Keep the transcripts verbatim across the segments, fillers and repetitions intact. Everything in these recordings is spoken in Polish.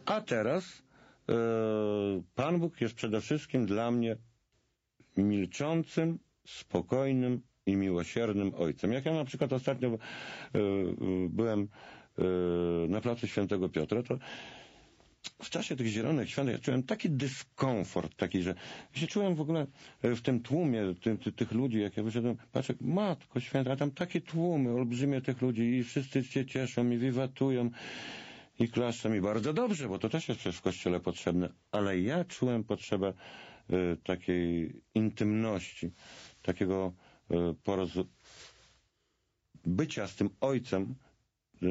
A teraz e, Pan Bóg jest przede wszystkim dla mnie milczącym, spokojnym i miłosiernym Ojcem. Jak ja na przykład ostatnio e, byłem e, na placu Świętego Piotra, to w czasie tych zielonych świąt ja czułem taki dyskomfort, taki, że się czułem w ogóle w tym tłumie ty, ty, tych ludzi, jak ja wyszedłem, patrzę, Matko Święta, a tam takie tłumy, olbrzymie tych ludzi i wszyscy się cieszą i wiwatują i klaszczą i bardzo dobrze, bo to też jest przecież w Kościele potrzebne, ale ja czułem potrzebę y, takiej intymności, takiego y, poroz... bycia z tym Ojcem y,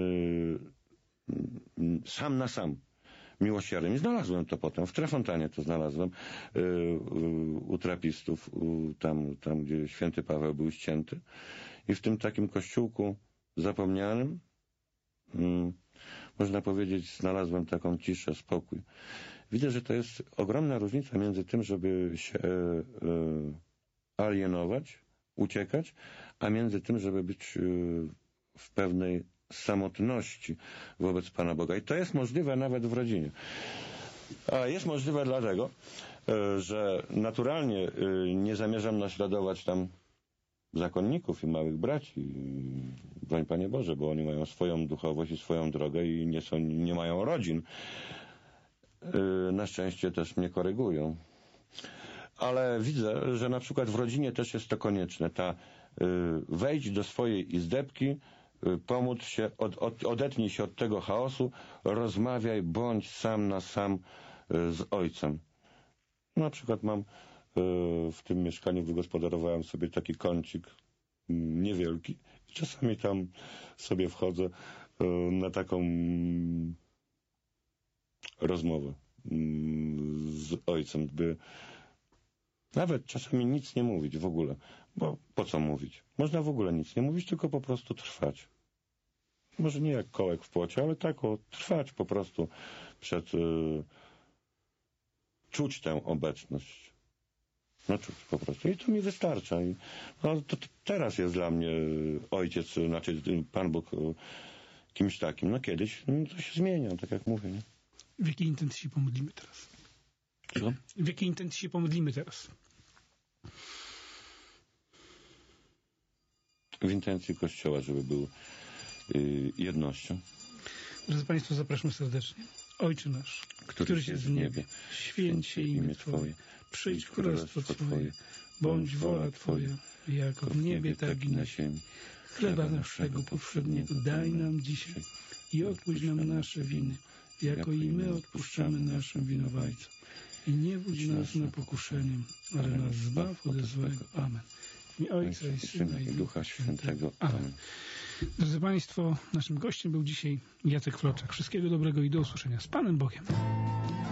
y, sam na sam. Miłosiernym. I znalazłem to potem. W Trefontanie to znalazłem yy, yy, u trapistów, u, tam, tam, gdzie święty Paweł był ścięty. I w tym takim kościółku zapomnianym, yy, można powiedzieć, znalazłem taką ciszę, spokój. Widzę, że to jest ogromna różnica między tym, żeby się yy, alienować, uciekać, a między tym, żeby być yy, w pewnej samotności wobec Pana Boga. I to jest możliwe nawet w rodzinie. A jest możliwe dlatego, że naturalnie nie zamierzam naśladować tam zakonników i małych braci. Broń Panie Boże, bo oni mają swoją duchowość i swoją drogę i nie są, nie mają rodzin. Na szczęście też mnie korygują. Ale widzę, że na przykład w rodzinie też jest to konieczne. Ta wejdź do swojej izdebki, pomóc się, od, od, odetnij się od tego chaosu, rozmawiaj, bądź sam na sam y, z Ojcem. Na przykład mam y, w tym mieszkaniu, wygospodarowałem sobie taki kącik y, niewielki i czasami tam sobie wchodzę y, na taką y, rozmowę y, z Ojcem, by nawet czasami nic nie mówić w ogóle, bo po co mówić? Można w ogóle nic nie mówić, tylko po prostu trwać. Może nie jak kołek w płocie, ale tak o, trwać po prostu przed... Yy, czuć tę obecność. No czuć po prostu. I to mi wystarcza. I, no, to, to teraz jest dla mnie Ojciec, znaczy Pan Bóg yy, kimś takim. No kiedyś no, to się zmienia, tak jak mówię. Nie? W jakiej intencji się pomodlimy teraz? Co? W jakiej intencji się pomodlimy teraz? W intencji Kościoła, żeby był yy, jednością. Drodzy Państwo, zapraszam serdecznie. Ojcze nasz, Któryś któryś jest w niebie, święć się imię Twoje, przyjdź królestwo Twoje, bądź wola Twoja, jako w niebie, tak i na ziemi. Chleba naszego powszedniego daj nam dzisiaj i odpuść nam nasze winy, jako i my odpuszczamy naszym winowajcom. I nie wódź nas na pokuszenie, ale nas zbaw ode złego. Amen. W imię Ojca i Syna i Ducha Świętego. Amen. Drodzy Państwo, naszym gościem był dzisiaj Jacek Floczak. Wszystkiego dobrego i do usłyszenia z Panem Bogiem.